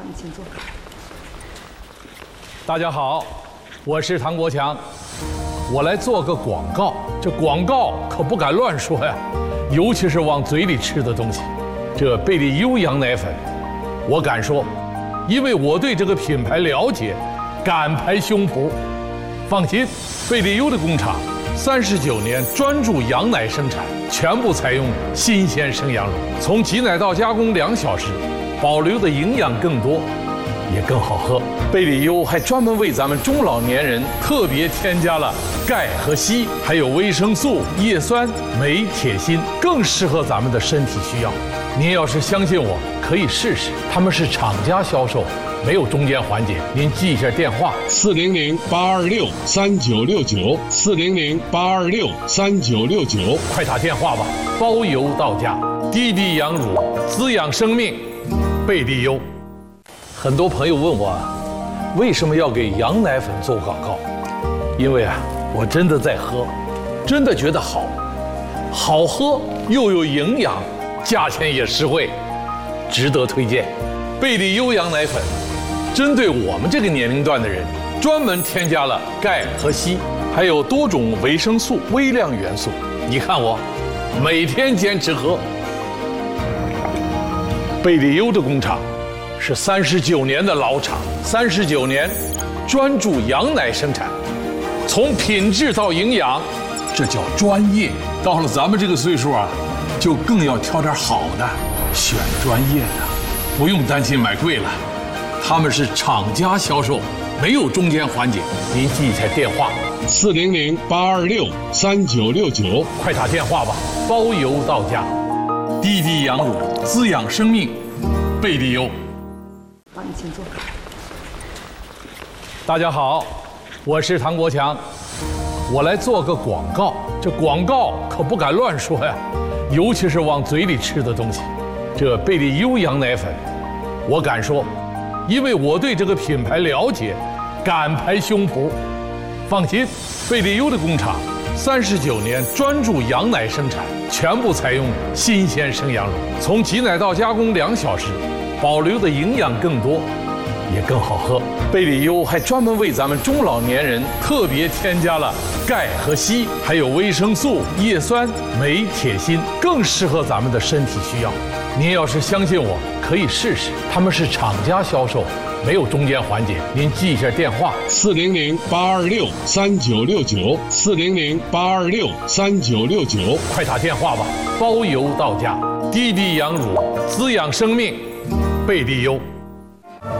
你请坐。 大家好，我是唐国强，我来做个广告。这广告可不敢乱说呀，尤其是往嘴里吃的东西。这贝利优羊奶粉，我敢说，因为我对这个品牌了解，敢拍胸脯。放心，贝利优的工厂39年专注羊奶生产，全部采用新鲜生羊乳，从挤奶到加工2小时，保留的营养更多，也更好喝。贝利优还专门为咱们中老年人特别添加了钙和硒，还有维生素、叶酸、镁、铁、锌，更适合咱们的身体需要。您要是相信我，可以试试。他们是厂家销售，没有中间环节。您记一下电话：400-826-3969，400-826-3969，快打电话吧，包邮到家。滴滴羊乳，滋养生命，贝利优。很多朋友问我，为什么要给羊奶粉做广告？因为我真的在喝，真的觉得好喝又有营养，价钱也实惠，值得推荐。贝利优羊奶粉针对我们这个年龄段的人，专门添加了钙和硒，还有多种维生素、微量元素。你看我每天坚持喝。贝利优的工厂是39年的老厂，39年专注羊奶生产，从品质到营养，这叫专业。到了咱们这个岁数就更要挑点好的，选专业的，不用担心买贵了。他们是厂家销售，没有中间环节。您记一下电话：400-826-3969，快打电话吧，包邮到家。滴滴羊乳，滋养生命，贝利优。 你请坐。 大家好，我是唐国强，我来做个广告。这广告可不敢乱说呀，尤其是往嘴里吃的东西。这贝利优羊奶粉，我敢说，因为我对这个品牌了解，敢拍胸脯。放心，贝利优的工厂39年专注羊奶生产，全部采用新鲜生羊乳，从挤奶到加工2小时，保留的营养更多，也更好喝。贝利优还专门为咱们中老年人特别添加了钙和硒，还有维生素、叶酸、镁、铁、锌，更适合咱们的身体需要。您要是相信我，可以试试。他们是厂家销售，没有中间环节。您记一下电话：400-826-3969，400-826-3969，快打电话吧，包邮到家。滴滴羊乳，滋养生命，贝利优。